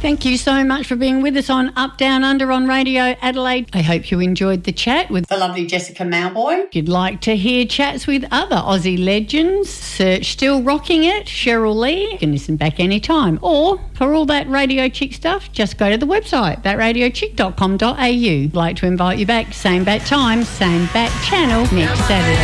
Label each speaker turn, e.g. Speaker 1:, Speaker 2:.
Speaker 1: Thank you so much for being with us on Up, Down, Under on Radio Adelaide. I hope you enjoyed the chat with the lovely Jessica Mauboy. If you'd like to hear chats with other Aussie legends, search Still Rocking It, Cheryl Lee. You can listen back anytime. Or for all that Radio Chick stuff, just go to the website, thatradiochick.com.au. I'd like to invite you back, same bat time, same bat channel, next Saturday.